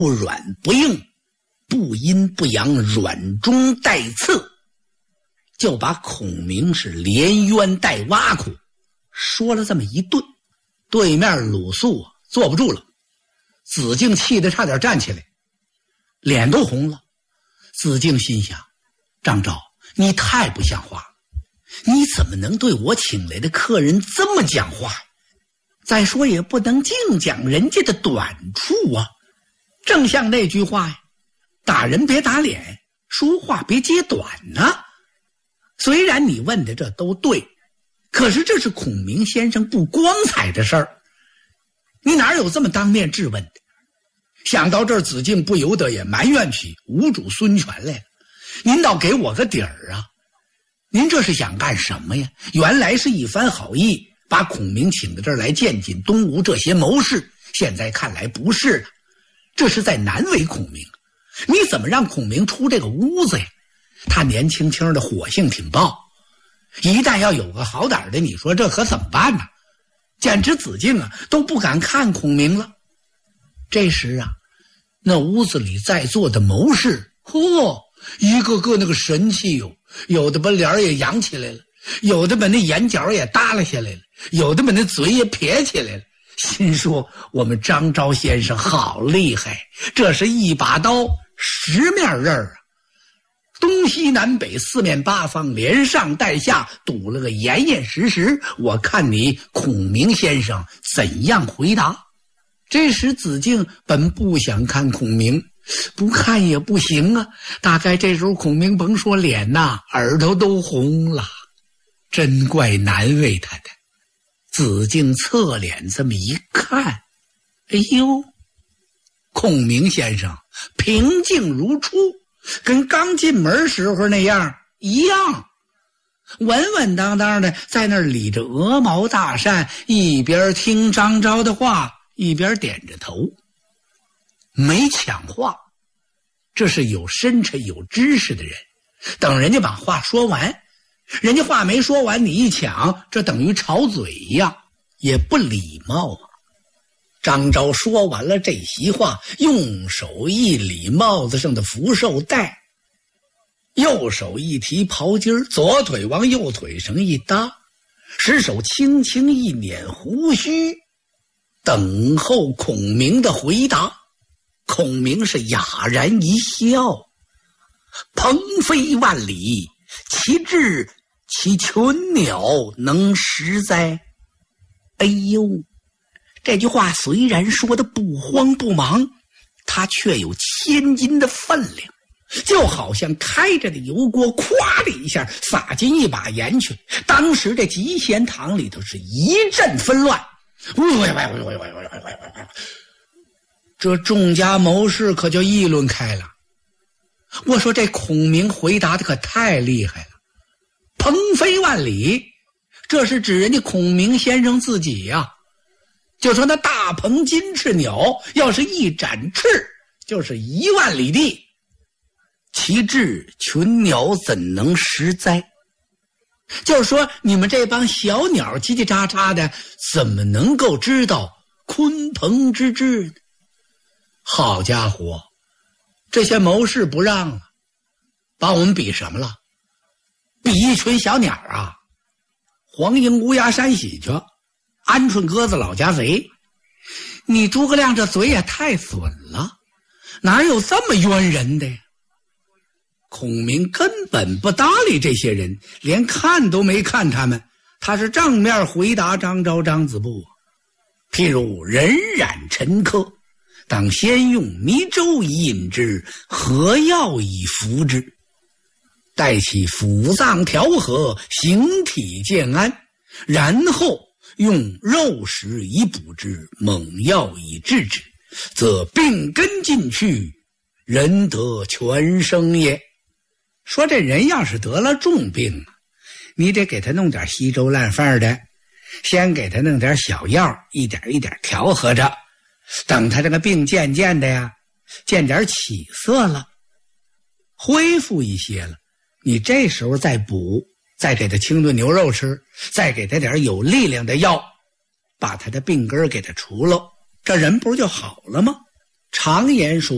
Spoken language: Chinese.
不软不硬，不阴不阳，软中带刺，就把孔明是连冤带挖苦说了这么一顿。对面鲁肃坐不住了，子敬气得差点站起来，脸都红了。子敬心想，张昭，你太不像话了，你怎么能对我请来的客人这么讲话？再说也不能净讲人家的短处啊。正像那句话呀，打人别打脸，说话别揭短呢。虽然你问的这都对，可是这是孔明先生不光彩的事儿，你哪有这么当面质问的？想到这儿，子敬不由得也埋怨起吴主孙权来了。您倒给我个底儿啊！您这是想干什么呀？原来是一番好意，把孔明请到这儿来见见东吴这些谋士，现在看来不是了，这是在难为孔明。你怎么让孔明出这个屋子呀？他年轻轻的，火性挺爆，一旦要有个好胆的，你说这可怎么办呢？简直子敬啊都不敢看孔明了。这时啊，那屋子里在座的谋士，一个个那个神气哟，有的把脸也扬起来了，有的把那眼角也耷拉下来了，有的把那嘴也撇起来了，心说我们张昭先生好厉害，这是一把刀10面刃啊，东西南北四面八方连上带下堵了个严严实实，我看你孔明先生怎样回答。这时子敬本不想看孔明，不看也不行啊，大概这时候孔明甭说脸呐，耳朵都红了，真怪难为他的。子敬侧脸这么一看，哎呦，孔明先生平静如初，跟刚进门时候那样一样，稳稳当当的在那儿理着鹅毛大扇，一边听张昭的话一边点着头，没抢话。这是有深沉有知识的人，等人家把话说完，人家话没说完你一抢，这等于吵嘴一样，也不礼貌啊。张昭说完了这席话，用手一理帽子上的福寿带，右手一提袍襟，左腿往右腿上一搭，使手轻轻一捻胡须，等候孔明的回答。孔明是哑然一笑，鹏飞万里，其志其群鸟能食哉？哎呦，这句话虽然说的不慌不忙，它却有千斤的分量，就好像开着的油锅，咵的一下撒进一把盐去，当时这集贤堂里头是一阵纷乱。这众家谋士可就议论开了。我说这孔明回答的可太厉害了，鹏飞万里，这是指人家孔明先生自己呀。就说那大鹏金翅鸟要是一展翅，就是1万里地，其志群鸟怎能食哉？就是说你们这帮小鸟叽叽喳喳的，怎么能够知道鲲鹏之志呢？好家伙，这些谋士不让啊，把我们比什么了？比一群小鸟啊，黄莺乌鸦山喜鹊，鹌鹑鸽子老家贼。你诸葛亮这嘴也太损了，哪有这么冤人的呀？孔明根本不搭理这些人，连看都没看他们，他是正面回答张昭张子布。譬如人染陈疴，当先用迷粥以饮之，何药以服之？待其腑脏调和，形体健安，然后用肉食以补之，猛药以治之，则病根尽去，人得全生也。说这人要是得了重病，你得给他弄点稀粥烂饭的，先给他弄点小药，一点一点调和着，等他这个病渐渐的呀，见点起色了，恢复一些了，你这时候再补，再给他清炖牛肉吃，再给他点有力量的药，把他的病根给他除了，这人不是就好了吗？常言说